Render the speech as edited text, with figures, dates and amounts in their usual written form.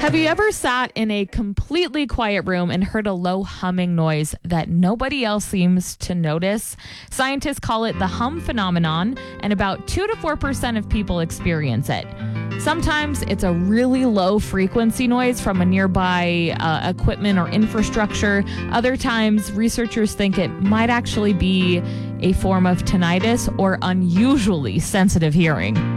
Have you ever sat in a completely quiet room and heard a low humming noise that nobody else seems to notice? Scientists call it the hum phenomenon, and about 2 to 4% of people experience it. Sometimes it's a really low frequency noise from a nearby equipment or infrastructure. Other times, researchers think it might actually be a form of tinnitus or unusually sensitive hearing.